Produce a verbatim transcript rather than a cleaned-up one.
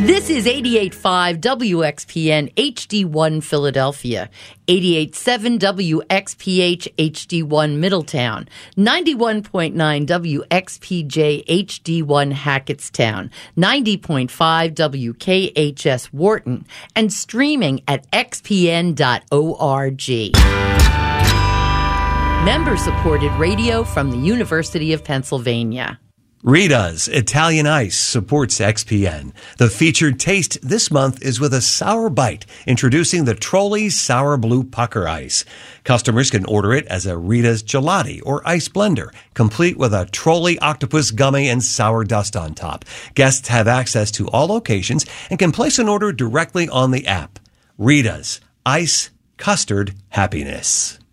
This is eighty-eight point five W X P N H D one Philadelphia, eighty-eight point seven W X P H H D one Middletown, ninety-one point nine W X P J H D one Hackettstown, ninety point five W K H S Wharton, and streaming at x p n dot org. Member-supported radio from the University of Pennsylvania. Rita's Italian Ice supports X P N. The featured taste this month is with a sour bite, introducing the Trolli Sour Blue Pucker Ice. Customers can order it as a Rita's Gelati or ice blender, complete with a Trolli octopus gummy and sour dust on top. Guests have access to all locations and can place an order directly on the app. Rita's Ice Custard Happiness.